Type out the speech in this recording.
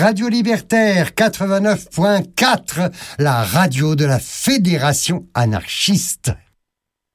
Radio Libertaire 89.4, la radio de la Fédération anarchiste.